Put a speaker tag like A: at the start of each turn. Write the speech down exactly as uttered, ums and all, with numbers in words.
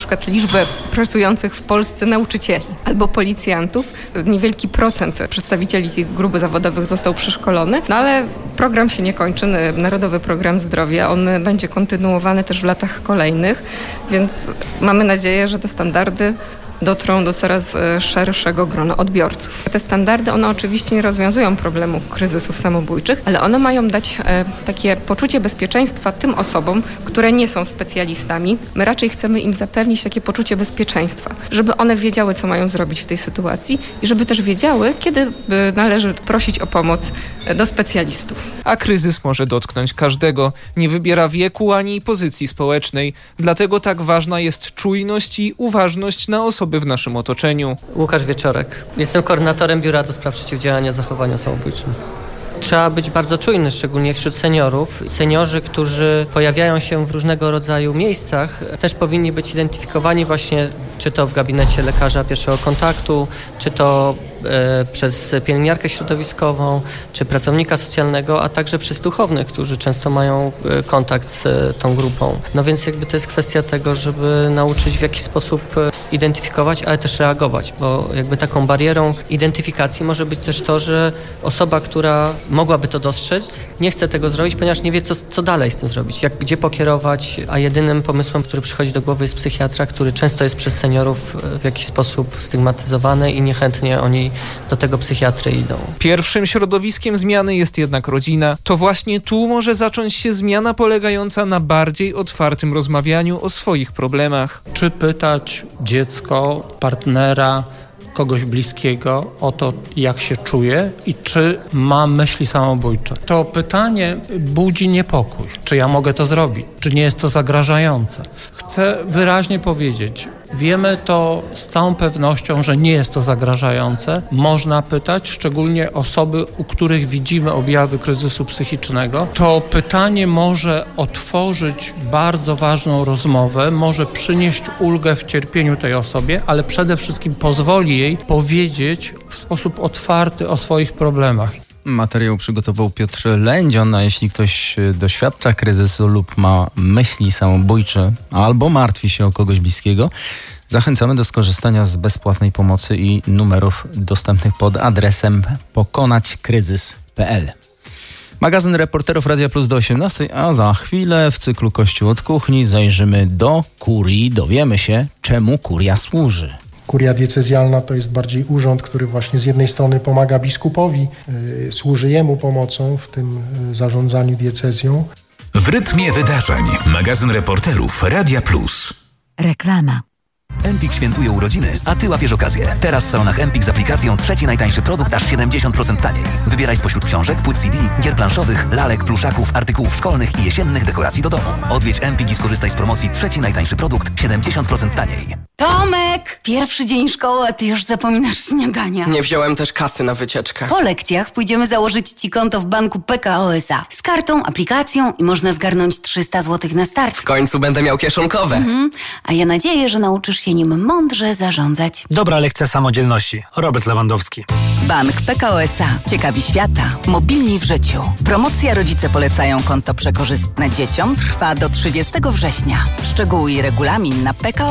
A: przykład liczbę pracujących w Polsce nauczycieli albo policjantów. Niewielki procent przedstawicieli tych grup zawodowych został przeszkolony, no ale program się nie kończy, Narodowy Program Zdrowia, on będzie kontynuowany też w latach kolejnych, więc mamy nadzieję, że te standardy dotrą do coraz szerszego grona odbiorców. Te standardy, one oczywiście nie rozwiązują problemu kryzysów samobójczych, ale one mają dać e, takie poczucie bezpieczeństwa tym osobom, które nie są specjalistami. My raczej chcemy im zapewnić takie poczucie bezpieczeństwa, żeby one wiedziały, co mają zrobić w tej sytuacji i żeby też wiedziały, kiedy e, należy prosić o pomoc e, do specjalistów.
B: A kryzys może dotknąć każdego. Nie wybiera wieku ani pozycji społecznej. Dlatego tak ważna jest czujność i uważność na osoby w naszym otoczeniu.
C: Łukasz Wieczorek. Jestem koordynatorem Biura do Spraw Przeciwdziałania Zachowaniom Samobójczym. Trzeba być bardzo czujny, szczególnie wśród seniorów. Seniorzy, którzy pojawiają się w różnego rodzaju miejscach, też powinni być identyfikowani właśnie czy to w gabinecie lekarza pierwszego kontaktu, czy to e, przez pielęgniarkę środowiskową, czy pracownika socjalnego, a także przez duchownych, którzy często mają e, kontakt z e, tą grupą. No więc jakby to jest kwestia tego, żeby nauczyć w jakiś sposób e, identyfikować, ale też reagować, bo jakby taką barierą identyfikacji może być też to, że osoba, która mogłaby to dostrzec, nie chce tego zrobić, ponieważ nie wie, co, co dalej z tym zrobić, jak, gdzie pokierować, a jedynym pomysłem, który przychodzi do głowy, jest psychiatra, który często jest przez seniorów w jakiś sposób stygmatyzowany i niechętnie oni do tego psychiatry idą.
B: Pierwszym środowiskiem zmiany jest jednak rodzina. To właśnie tu może zacząć się zmiana polegająca na bardziej otwartym rozmawianiu o swoich problemach.
D: Czy pytać dziecko, partnera, kogoś bliskiego o to, jak się czuje i czy ma myśli samobójcze. To pytanie budzi niepokój. Czy ja mogę to zrobić? Czy nie jest to zagrażające? Chcę wyraźnie powiedzieć, wiemy to z całą pewnością, że nie jest to zagrażające. Można pytać, szczególnie osoby, u których widzimy objawy kryzysu psychicznego. To pytanie może otworzyć bardzo ważną rozmowę, może przynieść ulgę w cierpieniu tej osobie, ale przede wszystkim pozwoli jej powiedzieć w sposób otwarty o swoich problemach.
E: Materiał przygotował Piotr Lędzion, a jeśli ktoś doświadcza kryzysu lub ma myśli samobójcze albo martwi się o kogoś bliskiego, zachęcamy do skorzystania z bezpłatnej pomocy i numerów dostępnych pod adresem pokonać-kryzys kropka p l. Magazyn Reporterów Radia Plus do osiemnastej, a za chwilę w cyklu Kościół od kuchni zajrzymy do kurii, dowiemy się, czemu kuria służy.
F: Kuria diecezjalna to jest bardziej urząd, który właśnie z jednej strony pomaga biskupowi, yy, służy jemu pomocą w tym yy, zarządzaniu diecezją.
G: W rytmie wydarzeń. Magazyn Reporterów Radia Plus.
H: Reklama.
I: Empik świętuje urodziny, a Ty łapiesz okazję. Teraz w salonach Empik z aplikacją trzeci najtańszy produkt aż siedemdziesiąt procent taniej. Wybieraj spośród książek, płyt C D, gier planszowych, lalek, pluszaków, artykułów szkolnych i jesiennych dekoracji do domu. Odwiedź Empik i skorzystaj z promocji trzeci najtańszy produkt siedemdziesiąt procent taniej.
H: Tomek! Pierwszy dzień szkoły, a Ty już zapominasz śniadania.
J: Nie wziąłem też kasy na wycieczkę.
H: Po lekcjach pójdziemy założyć Ci konto w banku P K O S A. Z kartą, aplikacją i można zgarnąć trzysta złotych na start.
J: W końcu będę miał kieszonkowe.
H: Mhm. A ja nadzieję, że nauczysz się nim mądrze zarządzać.
K: Dobra lekcja samodzielności. Robert Lewandowski.
L: Bank P K O S A. Ciekawi świata. Mobilni w życiu. Promocja Rodzice polecają konto przekorzystne dzieciom trwa do trzydziestego września. Szczegóły i regulamin na P K O